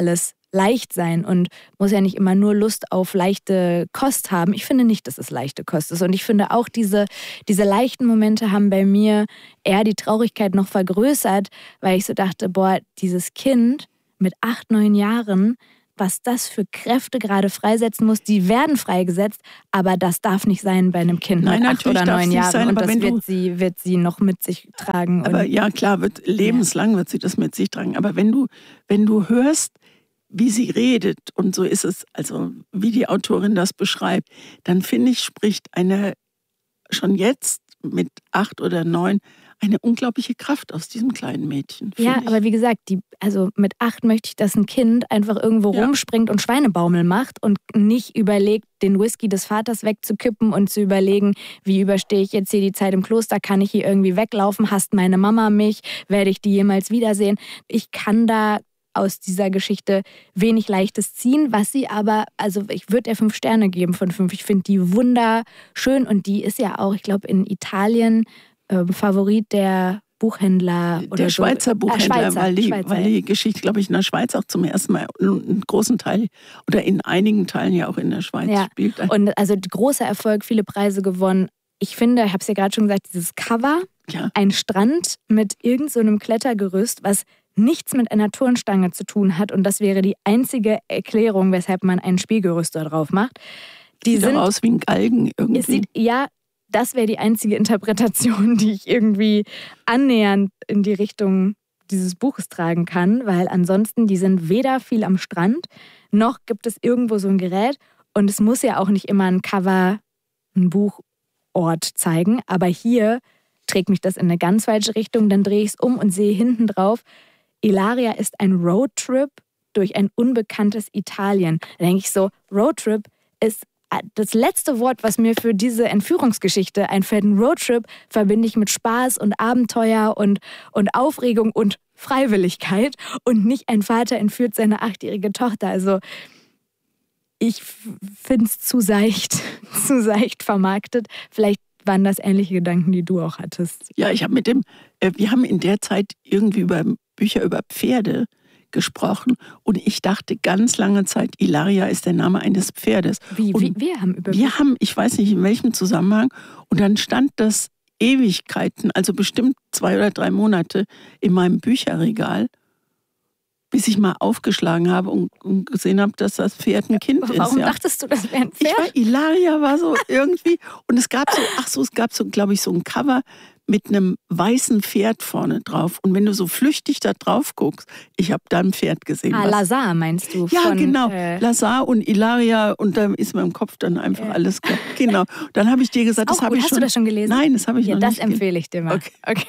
leicht sein und muss ja nicht immer nur Lust auf leichte Kost haben. Ich finde nicht, dass es leichte Kost ist. Und ich finde auch, diese, diese leichten Momente haben bei mir eher die Traurigkeit noch vergrößert, weil ich so dachte, boah, dieses Kind mit acht, neun Jahren, was das für Kräfte gerade freisetzen muss, die werden freigesetzt, aber das darf nicht sein bei einem Kind Nein, mit acht oder neun Jahren. Sein, und das wird du, sie, wird sie noch mit sich tragen. Aber und, ja, klar, wird, lebenslang wird sie das mit sich tragen. Aber wenn du, wenn du hörst, wie sie redet, und so ist es, also wie die Autorin das beschreibt, dann finde ich, spricht eine schon jetzt mit acht oder neun eine unglaubliche Kraft aus diesem kleinen Mädchen. Ja, ich. aber wie gesagt, die, also mit acht möchte ich, dass ein Kind einfach irgendwo ja. rumspringt und Schweinebaumel macht und nicht überlegt, den Whisky des Vaters wegzukippen und zu überlegen, wie überstehe ich jetzt hier die Zeit im Kloster, kann ich hier irgendwie weglaufen, hasst meine Mama mich, werde ich die jemals wiedersehen? Ich kann da aus dieser Geschichte wenig Leichtes ziehen, was sie aber, also ich würde ihr fünf Sterne geben von fünf. Ich finde die wunderschön und die ist ja auch, ich glaube, in Italien äh, Favorit der Buchhändler. Oder der Schweizer so. Buchhändler, ah, Schweizer, weil, die, Schweizer, weil die Geschichte, glaube ich, in der Schweiz auch zum ersten Mal einen großen Teil oder in einigen Teilen ja auch in der Schweiz ja. spielt. Und also großer Erfolg, viele Preise gewonnen. Ich finde, ich habe es ja gerade schon gesagt, dieses Cover, ja. ein Strand mit irgend so einem Klettergerüst, was nichts mit einer Turnstange zu tun hat und das wäre die einzige Erklärung, weshalb man ein Spielgerüst da drauf macht. Die sieht sind, doch aus wie ein Galgen irgendwie. Es sieht, ja, das wäre die einzige Interpretation, die ich irgendwie annähernd in die Richtung dieses Buches tragen kann, weil ansonsten, die sind weder viel am Strand, noch gibt es irgendwo so ein Gerät und es muss ja auch nicht immer ein Cover, ein Buchort zeigen, aber hier trägt mich das in eine ganz falsche Richtung, dann drehe ich es um und sehe hinten drauf, Ilaria ist ein Roadtrip durch ein unbekanntes Italien. Da denke ich so, Roadtrip ist das letzte Wort, was mir für diese Entführungsgeschichte einfällt. Ein Roadtrip verbinde ich mit Spaß und Abenteuer und, und Aufregung und Freiwilligkeit und nicht ein Vater entführt seine achtjährige Tochter. Also ich finde es zu seicht, zu seicht vermarktet. Vielleicht waren das ähnliche Gedanken, die du auch hattest. Ja, ich habe mit dem, äh, wir haben in der Zeit irgendwie über Bücher über Pferde gesprochen und ich dachte ganz lange Zeit, Ilaria ist der Name eines Pferdes. Wie, und wie wir haben über Wir haben, ich weiß nicht in welchem Zusammenhang, und dann stand das Ewigkeiten, also bestimmt zwei oder drei Monate in meinem Bücherregal, bis ich mal aufgeschlagen habe und, und gesehen habe, dass das Pferd ein Kind Warum ist. Warum ja. dachtest du, das wäre ein Pferd? Ich war, Ilaria war so irgendwie, und es gab so, ach so, es gab so, glaube ich, so ein Cover mit einem weißen Pferd vorne drauf. Und wenn du so flüchtig da drauf guckst, ich habe da ein Pferd gesehen. Ah, Lazar meinst du? Ja, von, genau. Äh, Lazar und Ilaria, und da ist mir im Kopf dann einfach äh. alles klar. Genau. Dann habe ich dir gesagt, das habe ich Hast schon. Hast du das schon gelesen? Nein, das habe ich ja, noch das nicht. Das empfehle ich dir mal. Okay. okay.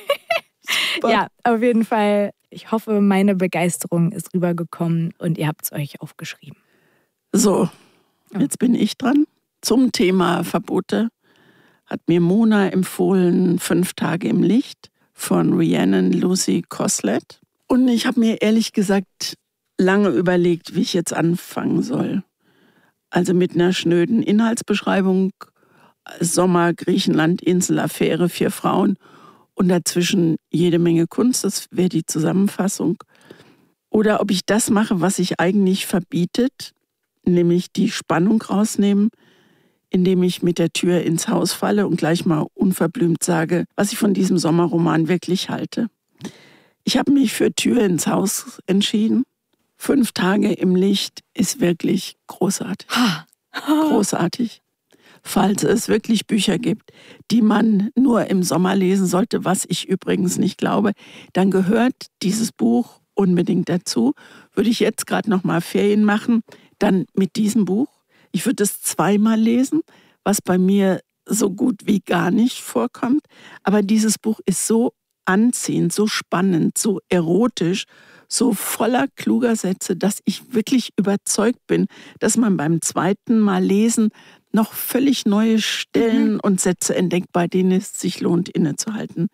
Ja, auf jeden Fall. Ich hoffe, meine Begeisterung ist rübergekommen und ihr habt es euch aufgeschrieben. So, jetzt bin ich dran. Zum Thema Verbote hat mir Mona empfohlen, Fünf Tage im Licht von Rhiannon Lucy Coslett. Und ich habe mir ehrlich gesagt lange überlegt, wie ich jetzt anfangen soll. Also mit einer schnöden Inhaltsbeschreibung, Sommer, Griechenland, Insel, Affäre, vier Frauen und dazwischen jede Menge Kunst, das wäre die Zusammenfassung. Oder ob ich das mache, was sich eigentlich verbietet, nämlich die Spannung rausnehmen, indem ich mit der Tür ins Haus falle und gleich mal unverblümt sage, was ich von diesem Sommerroman wirklich halte. Ich habe mich für Tür ins Haus entschieden. Fünf Tage im Licht ist wirklich großartig. Großartig. Falls es wirklich Bücher gibt, die man nur im Sommer lesen sollte, was ich übrigens nicht glaube, dann gehört dieses Buch unbedingt dazu. Würde ich jetzt gerade noch mal Ferien machen, dann mit diesem Buch. Ich würde es zweimal lesen, was bei mir so gut wie gar nicht vorkommt. Aber dieses Buch ist so anziehend, so spannend, so erotisch, so voller kluger Sätze, dass ich wirklich überzeugt bin, dass man beim zweiten Mal lesen noch völlig neue Stellen mhm. und Sätze entdeckt, bei denen es sich lohnt, innezuhalten.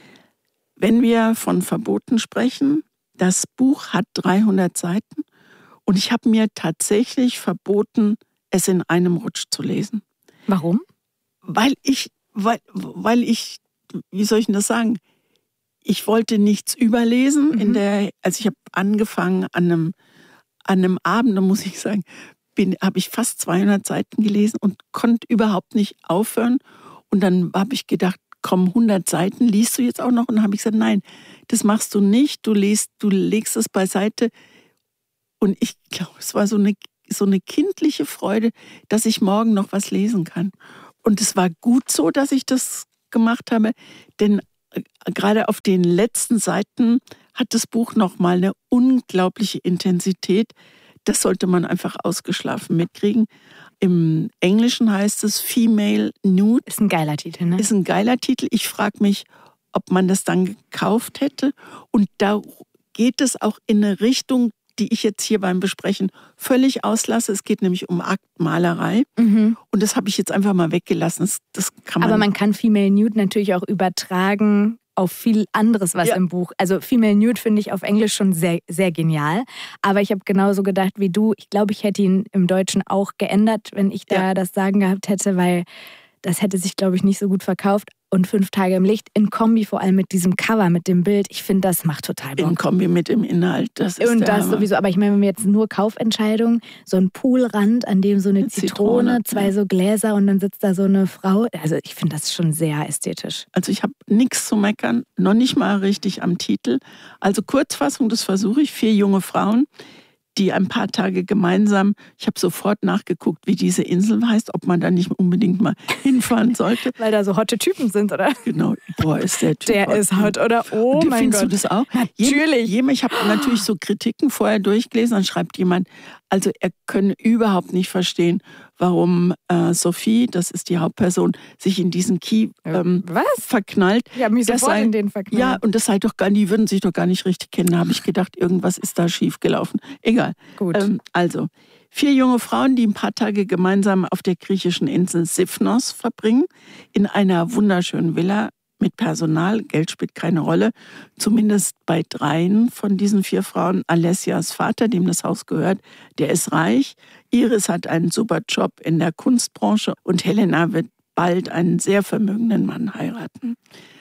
Wenn wir von Verboten sprechen, das Buch hat dreihundert Seiten und ich habe mir tatsächlich verboten, es in einem Rutsch zu lesen. Warum? Weil ich, weil, weil ich, wie soll ich denn das sagen? Ich wollte nichts überlesen. Mhm. In der, also ich habe angefangen an einem, an einem Abend, da muss ich sagen, habe ich fast zweihundert Seiten gelesen und konnte überhaupt nicht aufhören. Und dann habe ich gedacht, komm, hundert Seiten, liest du jetzt auch noch? Und dann habe ich gesagt, nein, das machst du nicht. Du liest, du legst es beiseite. Und ich glaube, es war so eine, so eine kindliche Freude, dass ich morgen noch was lesen kann. Und es war gut so, dass ich das gemacht habe, denn gerade auf den letzten Seiten hat das Buch nochmal eine unglaubliche Intensität. Das sollte man einfach ausgeschlafen mitkriegen. Im Englischen heißt es Female Nude. Ist ein geiler Titel, ne? Ist ein geiler Titel. Ich frage mich, ob man das dann gekauft hätte. Und da geht es auch in eine Richtung, die ich jetzt hier beim Besprechen völlig auslasse. Es geht nämlich um Aktmalerei. Mhm. Und das habe ich jetzt einfach mal weggelassen. Das, das kann man Aber man kann Female Nude natürlich auch übertragen auf viel anderes, was ja. im Buch. Also Female Nude finde ich auf Englisch schon sehr, sehr genial. Aber ich habe genauso gedacht wie du. Ich glaube, ich hätte ihn im Deutschen auch geändert, wenn ich da ja. das Sagen gehabt hätte, weil das hätte sich, glaube ich, nicht so gut verkauft. Und Fünf Tage im Licht in Kombi, vor allem mit diesem Cover, mit dem Bild. Ich finde, das macht total Bock. In Kombi mit dem Inhalt, das ist Und der das Hammer. Sowieso. Aber ich meine, wenn wir jetzt nur Kaufentscheidung, so ein Poolrand, an dem so eine, eine Zitrone, Zitrone, zwei ja. so Gläser und dann sitzt da so eine Frau. Also ich finde das schon sehr ästhetisch. Also ich habe nichts zu meckern, noch nicht mal richtig am Titel. Also Kurzfassung, das versuche ich. Vier junge Frauen, die ein paar Tage gemeinsam, ich habe sofort nachgeguckt, wie diese Insel heißt, ob man da nicht unbedingt mal hinfahren sollte. Weil da so hotte Typen sind, oder? Genau, boah, ist der Typ. Der hot. ist hot, oder? Oh mein Findest Gott. du das auch? Natürlich. Jem, ich habe natürlich so Kritiken vorher durchgelesen, dann schreibt jemand, also er könne überhaupt nicht verstehen, warum äh, Sophie, das ist die Hauptperson, sich in diesen Key ähm, Was? verknallt. Ich habe mich das sofort sei, in den verknallt. Ja, und das sei doch gar nicht, die würden sich doch gar nicht richtig kennen. Da habe ich gedacht, irgendwas ist da schief gelaufen. Egal. Gut. Ähm, also, vier junge Frauen, die ein paar Tage gemeinsam auf der griechischen Insel Sifnos verbringen, in einer wunderschönen Villa mit Personal. Geld spielt keine Rolle. Zumindest bei dreien von diesen vier Frauen. Alessias Vater, dem das Haus gehört, der ist reich. Iris hat einen super Job in der Kunstbranche und Helena wird bald einen sehr vermögenden Mann heiraten.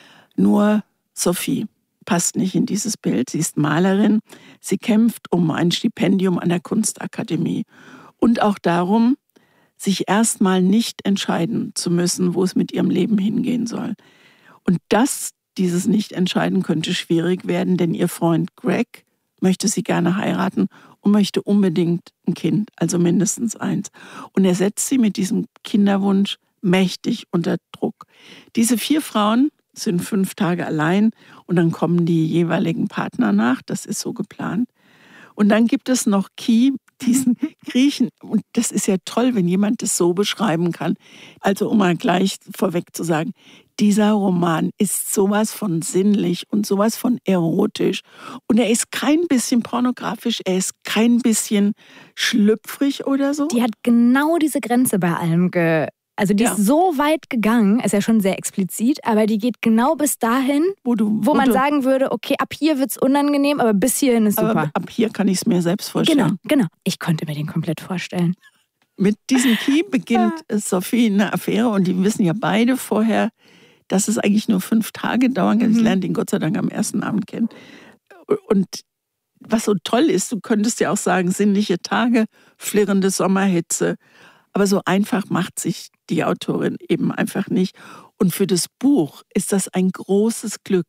Nur Sophie passt nicht in dieses Bild. Sie ist Malerin. Sie kämpft um ein Stipendium an der Kunstakademie und auch darum, sich erstmal nicht entscheiden zu müssen, wo es mit ihrem Leben hingehen soll. Und das, dieses Nicht-Entscheiden könnte schwierig werden, denn ihr Freund Greg möchte sie gerne heiraten und möchte unbedingt ein Kind, also mindestens eins. Und er setzt sie mit diesem Kinderwunsch mächtig unter Druck. Diese vier Frauen sind fünf Tage allein und dann kommen die jeweiligen Partner nach, das ist so geplant. Und dann gibt es noch Key, diesen Griechen. Und das ist ja toll, wenn jemand das so beschreiben kann. Also um mal gleich vorweg zu sagen, dieser Roman ist sowas von sinnlich und sowas von erotisch. Und er ist kein bisschen pornografisch, er ist kein bisschen schlüpfrig oder so. Die hat genau diese Grenze bei allem ge... Also die ja. ist so weit gegangen, ist ja schon sehr explizit, aber die geht genau bis dahin, wo, du, wo, wo man du, sagen würde, okay, ab hier wird's unangenehm, aber bis hierhin ist super. Aber ab hier kann ich es mir selbst vorstellen. Genau, genau. Ich konnte mir den komplett vorstellen. Mit diesem Key beginnt Sophie eine Affäre und die wissen ja beide vorher, dass es eigentlich nur fünf Tage dauern kann. Mhm. Ich lerne ihn Gott sei Dank am ersten Abend kennen. Und was so toll ist, du könntest ja auch sagen, sinnliche Tage, flirrende Sommerhitze. Aber so einfach macht sich die Autorin eben einfach nicht. Und für das Buch ist das ein großes Glück,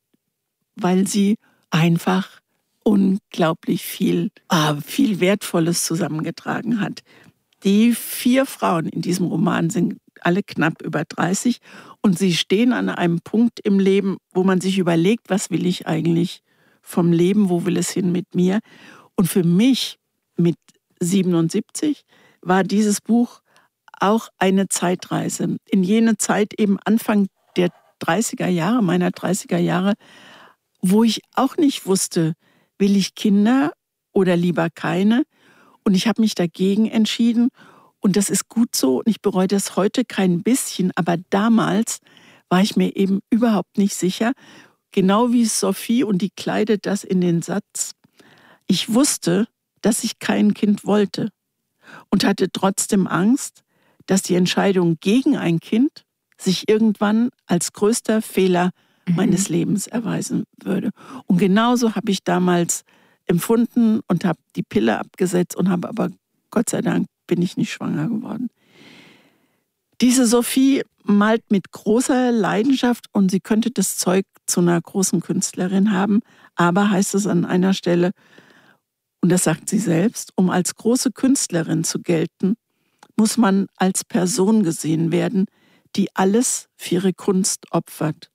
weil sie einfach unglaublich viel, ah, viel Wertvolles zusammengetragen hat. Die vier Frauen in diesem Roman sind alle knapp über dreißig und sie stehen an einem Punkt im Leben, wo man sich überlegt, was will ich eigentlich vom Leben, wo will es hin mit mir? Und für mich mit siebenundsiebzig war dieses Buch auch eine Zeitreise. In jene Zeit eben Anfang der dreißiger Jahre, meiner dreißiger Jahre, wo ich auch nicht wusste, will ich Kinder oder lieber keine? Und ich habe mich dagegen entschieden und das ist gut so und ich bereue das heute kein bisschen, aber damals war ich mir eben überhaupt nicht sicher, genau wie Sophie und die kleidet das in den Satz. Ich wusste, dass ich kein Kind wollte und hatte trotzdem Angst, dass die Entscheidung gegen ein Kind sich irgendwann als größter Fehler mhm. meines Lebens erweisen würde. Und genauso habe ich damals empfunden und habe die Pille abgesetzt und habe aber, Gott sei Dank, bin ich nicht schwanger geworden. Diese Sophie malt mit großer Leidenschaft und sie könnte das Zeug zu einer großen Künstlerin haben, aber heißt es an einer Stelle, und das sagt sie selbst, um als große Künstlerin zu gelten, muss man als Person gesehen werden, die alles für ihre Kunst opfert.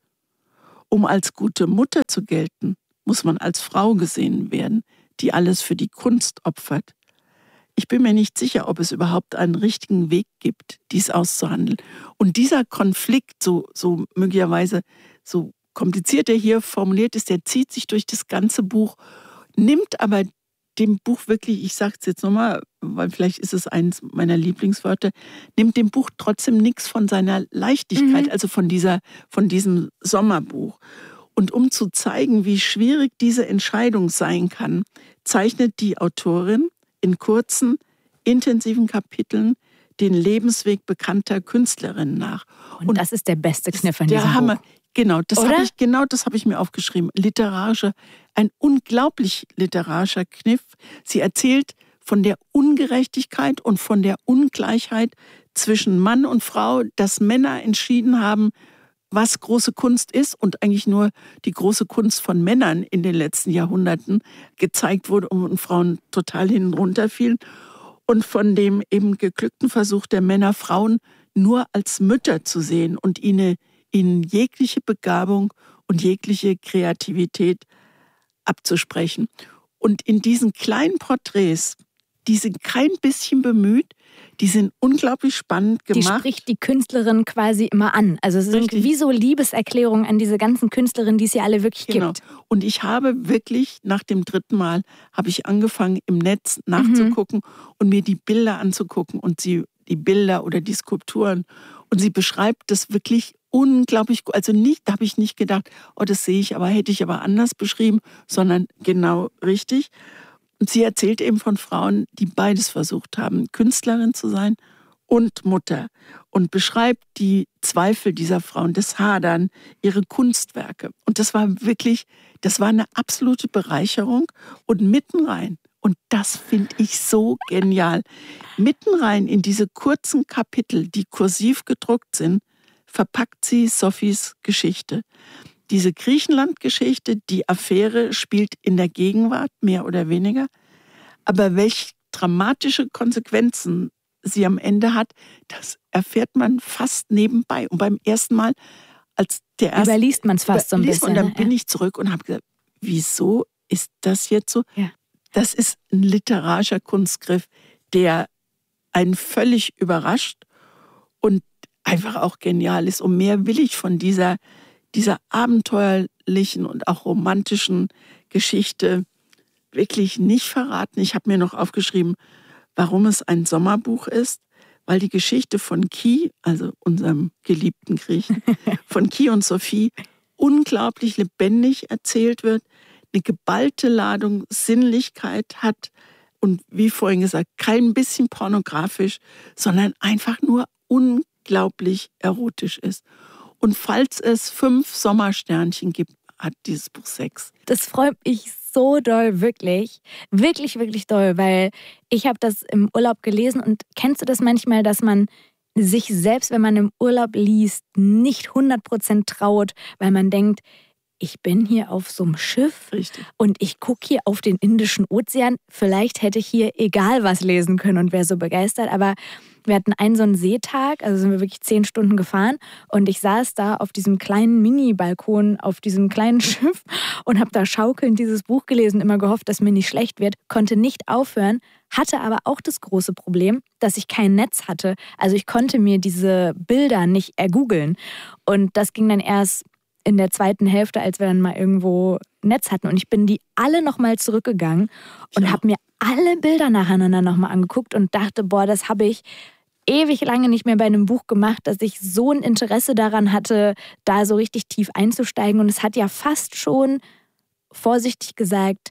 Um als gute Mutter zu gelten, muss man als Frau gesehen werden, die alles für die Kunst opfert. Ich bin mir nicht sicher, ob es überhaupt einen richtigen Weg gibt, dies auszuhandeln. Und dieser Konflikt, so, so möglicherweise so kompliziert er hier formuliert ist, der zieht sich durch das ganze Buch, nimmt aber dem Buch wirklich, ich sage es jetzt nochmal, weil vielleicht ist es eines meiner Lieblingswörter, nimmt dem Buch trotzdem nichts von seiner Leichtigkeit, mhm. also von, dieser, von diesem Sommerbuch. Und um zu zeigen, wie schwierig diese Entscheidung sein kann, zeichnet die Autorin in kurzen, intensiven Kapiteln den Lebensweg bekannter Künstlerinnen nach. Und, Und das ist der beste Kniff an diesem der Hammer. Buch. Genau, das habe ich, genau das habe ich mir aufgeschrieben. Literarische, ein unglaublich literarischer Kniff. Sie erzählt von der Ungerechtigkeit und von der Ungleichheit zwischen Mann und Frau, dass Männer entschieden haben, was große Kunst ist und eigentlich nur die große Kunst von Männern in den letzten Jahrhunderten gezeigt wurde und Frauen total hin und runter fielen. Und von dem eben geglückten Versuch der Männer, Frauen nur als Mütter zu sehen und ihnen, ihnen jegliche Begabung und jegliche Kreativität abzusprechen. Und in diesen kleinen Porträts, die sind kein bisschen bemüht, die sind unglaublich spannend gemacht. Die spricht die Künstlerin quasi immer an. Also es sind Richtig. Wie so Liebeserklärungen an diese ganzen Künstlerinnen, die es ja alle wirklich genau. gibt. Und ich habe wirklich nach dem dritten Mal habe ich angefangen, im Netz nachzugucken mhm. und mir die Bilder anzugucken und sie, die Bilder oder die Skulpturen. Und sie beschreibt das wirklich unglaublich gut. Also nicht, da habe ich nicht gedacht, oh, das sehe ich, aber hätte ich aber anders beschrieben, sondern genau richtig. Und sie erzählt eben von Frauen, die beides versucht haben, Künstlerin zu sein und Mutter. Und beschreibt die Zweifel dieser Frauen, das Hadern, ihre Kunstwerke. Und das war wirklich, das war eine absolute Bereicherung. Und mitten rein, und das finde ich so genial, mitten rein in diese kurzen Kapitel, die kursiv gedruckt sind, verpackt sie Sophies Geschichte. Diese Griechenland-Geschichte, die Affäre spielt in der Gegenwart, mehr oder weniger. Aber welche dramatische Konsequenzen sie am Ende hat, das erfährt man fast nebenbei. Und beim ersten Mal, als der erste... Überliest man es fast so ein bisschen. Und dann ne? bin ich zurück und habe gesagt, wieso ist das jetzt so? Ja. Das ist ein literarischer Kunstgriff, der einen völlig überrascht und einfach auch genial ist. Und mehr will ich von dieser... dieser abenteuerlichen und auch romantischen Geschichte wirklich nicht verraten. Ich habe mir noch aufgeschrieben, warum es ein Sommerbuch ist, weil die Geschichte von Ki, also unserem geliebten Griechen, von Ki und Sophie unglaublich lebendig erzählt wird, eine geballte Ladung Sinnlichkeit hat und wie vorhin gesagt, kein bisschen pornografisch, sondern einfach nur unglaublich erotisch ist. Und falls es fünf Sommersternchen gibt, hat dieses Buch sechs. Das freut mich so doll, wirklich. Wirklich, wirklich doll, weil ich habe das im Urlaub gelesen und kennst du das manchmal, dass man sich selbst, wenn man im Urlaub liest, nicht hundert Prozent traut, weil man denkt, ich bin hier auf so einem Schiff Richtig. Und ich gucke hier auf den Indischen Ozean. Vielleicht hätte ich hier egal was lesen können und wäre so begeistert, aber wir hatten einen so einen Seetag, also sind wir wirklich zehn Stunden gefahren und ich saß da auf diesem kleinen Mini-Balkon auf diesem kleinen Schiff und habe da schaukelnd dieses Buch gelesen, immer gehofft, dass mir nicht schlecht wird, konnte nicht aufhören, hatte aber auch das große Problem, dass ich kein Netz hatte. Also ich konnte mir diese Bilder nicht ergoogeln und das ging dann erst in der zweiten Hälfte, als wir dann mal irgendwo Netz hatten und ich bin die alle nochmal zurückgegangen und ja. habe mir alle Bilder nacheinander nochmal angeguckt und dachte, boah, das habe ich ewig lange nicht mehr bei einem Buch gemacht, dass ich so ein Interesse daran hatte, da so richtig tief einzusteigen. Und es hat ja fast schon, vorsichtig gesagt,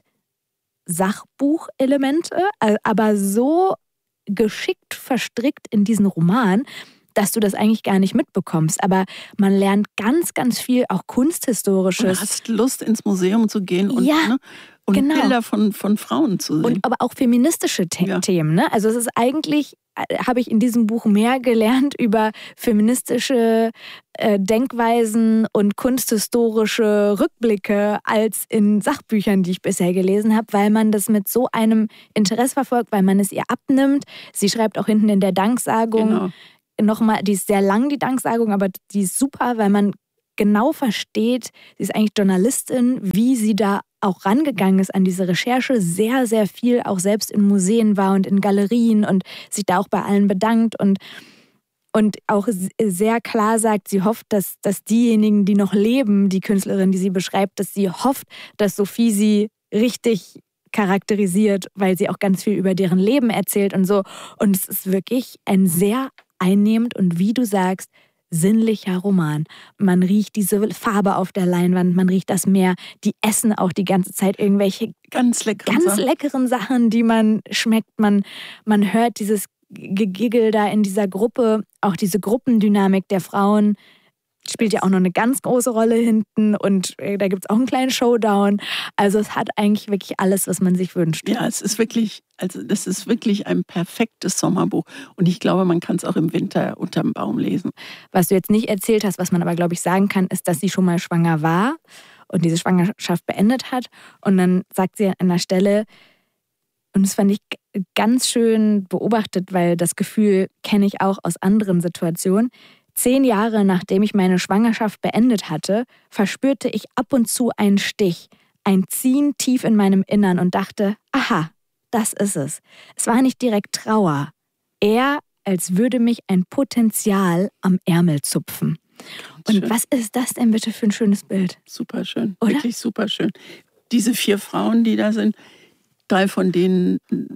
Sachbuchelemente, aber so geschickt verstrickt in diesen Roman, dass du das eigentlich gar nicht mitbekommst. Aber man lernt ganz, ganz viel, auch Kunsthistorisches. Du hast Lust, ins Museum zu gehen und, ja. ne, Und genau. Bilder von, von Frauen zu sehen. Und aber auch feministische The- Ja. Themen. Ne? Also es ist eigentlich, äh, habe ich in diesem Buch mehr gelernt über feministische äh, Denkweisen und kunsthistorische Rückblicke als in Sachbüchern, die ich bisher gelesen habe, weil man das mit so einem Interesse verfolgt, weil man es ihr abnimmt. Sie schreibt auch hinten in der Danksagung Genau. nochmal, die ist sehr lang, die Danksagung, aber die ist super, weil man genau versteht, sie ist eigentlich Journalistin, wie sie da auch rangegangen ist an diese Recherche, sehr, sehr viel auch selbst in Museen war und in Galerien und sich da auch bei allen bedankt und, und auch sehr klar sagt, sie hofft, dass, dass diejenigen, die noch leben, die Künstlerin, die sie beschreibt, dass sie hofft, dass Sophie sie richtig charakterisiert, weil sie auch ganz viel über deren Leben erzählt und so. Und es ist wirklich ein sehr einnehmend und wie du sagst, sinnlicher Roman. Man riecht diese Farbe auf der Leinwand, man riecht das Meer, die essen auch die ganze Zeit irgendwelche Ganz leckeren ganz Sachen. leckeren Sachen, die man schmeckt. Man, man hört dieses Gegigel da in dieser Gruppe, auch diese Gruppendynamik der Frauen spielt ja auch noch eine ganz große Rolle hinten und da gibt es auch einen kleinen Showdown. Also es hat eigentlich wirklich alles, was man sich wünscht. Ja, es ist wirklich, also das ist wirklich ein perfektes Sommerbuch. Und ich glaube, man kann es auch im Winter unterm Baum lesen. Was du jetzt nicht erzählt hast, was man aber, glaube ich, sagen kann, ist, dass sie schon mal schwanger war und diese Schwangerschaft beendet hat. Und dann sagt sie an einer Stelle, und das fand ich ganz schön beobachtet, weil das Gefühl kenne ich auch aus anderen Situationen. Zehn Jahre nachdem ich meine Schwangerschaft beendet hatte, verspürte ich ab und zu einen Stich, ein Ziehen tief in meinem Innern und dachte, aha, das ist es. Es war nicht direkt Trauer, eher als würde mich ein Potenzial am Ärmel zupfen. Und Schön. Was ist das denn bitte für ein schönes Bild? Super schön, Oder? Wirklich super schön. Diese vier Frauen, die da sind, drei von denen,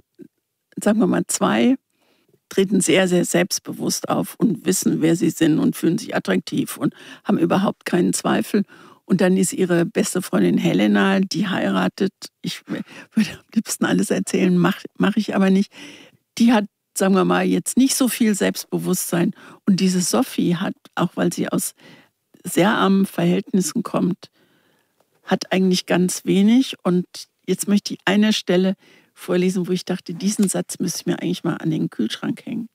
sagen wir mal zwei, treten sehr, sehr selbstbewusst auf und wissen, wer sie sind und fühlen sich attraktiv und haben überhaupt keinen Zweifel. Und dann ist ihre beste Freundin Helena, die heiratet. Ich würde am liebsten alles erzählen, mache mach ich aber nicht. Die hat, sagen wir mal, jetzt nicht so viel Selbstbewusstsein. Und diese Sophie hat, auch weil sie aus sehr armen Verhältnissen kommt, hat eigentlich ganz wenig. Und jetzt möchte ich eine Stelle vorlesen, wo ich dachte, diesen Satz müsste ich mir eigentlich mal an den Kühlschrank hängen.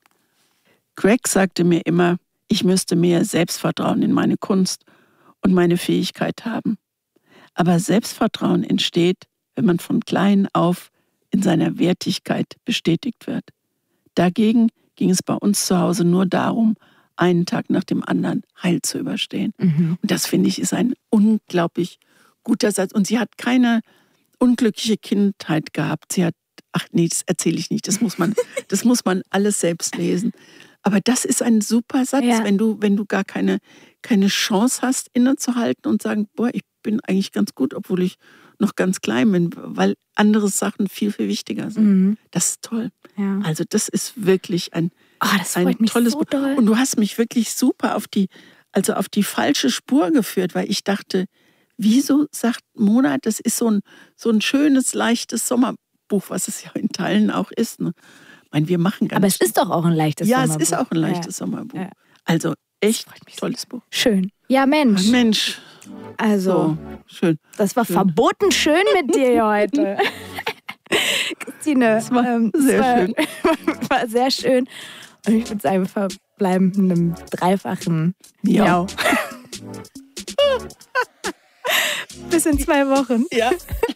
Greg sagte mir immer, ich müsste mehr Selbstvertrauen in meine Kunst und meine Fähigkeit haben. Aber Selbstvertrauen entsteht, wenn man von klein auf in seiner Wertigkeit bestätigt wird. Dagegen ging es bei uns zu Hause nur darum, einen Tag nach dem anderen heil zu überstehen. Mhm. Und das, finde ich, ist ein unglaublich guter Satz. Und sie hat keine unglückliche Kindheit gehabt. Sie hat, ach nee, das erzähle ich nicht, das muss man, das muss man alles selbst lesen. Aber das ist ein super Satz, Ja. wenn du, wenn du gar keine, keine Chance hast, innezuhalten und sagen, boah, ich bin eigentlich ganz gut, obwohl ich noch ganz klein bin, weil andere Sachen viel, viel wichtiger sind. Mhm. Das ist toll. Ja. Also das ist wirklich ein, Oh, das ein freut mich tolles so Buch. doll. Und du hast mich wirklich super auf die, also auf die falsche Spur geführt, weil ich dachte, wieso sagt Mona, das ist so ein, so ein schönes, leichtes Sommerbuch, was es ja in Teilen auch ist. Ne? Ich meine, wir machen ganz Aber es ist doch auch ein leichtes Ja, Sommerbuch. es ist auch ein leichtes Ja. Sommerbuch. Ja. Also echt freut mich tolles Buch. Schön. Ja, Mensch. Mensch, Also, so schön. das war schön. verboten schön mit dir heute. Christine, Es war ähm, es sehr war, schön. war sehr schön. Und ich würde sagen, wir verbleiben mit einem dreifachen Ja. Miau. Bis in zwei Wochen. Ja.